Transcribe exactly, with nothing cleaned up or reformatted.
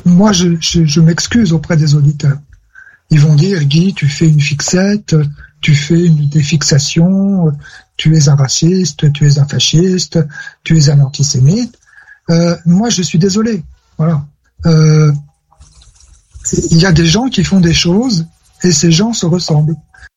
moi, je, je, je m'excuse auprès des auditeurs. Ils vont dire, Guy, tu fais une fixette, tu fais une, des fixations, tu es un raciste, tu es un fasciste, tu es un antisémite. Euh, moi, je suis désolé. Voilà. Euh, il y a des gens qui font des choses et ces gens se ressemblent.